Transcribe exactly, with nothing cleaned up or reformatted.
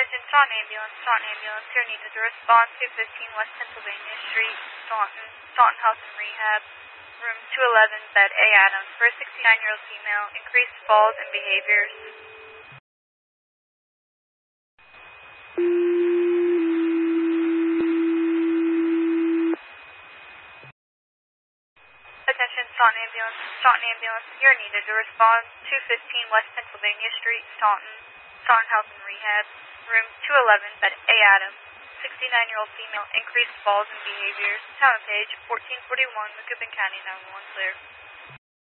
Attention, Staunton Ambulance, Staunton Ambulance, here needed to respond to fifteen West Pennsylvania Street, Staunton, Staunton Health and Rehab, room two eleven, bed A Adams, for a sixty-nine-year-old female, increased falls and behaviors. Attention, Staunton Ambulance, Staunton Ambulance, here needed to respond to fifteen West Pennsylvania Street, Staunton, Staunton Health and Rehab, room two eleven, bed A Adams, sixty-nine-year-old female, increased falls and behaviors, town and page, fourteen forty-one, Macoupin County, nine one one clear.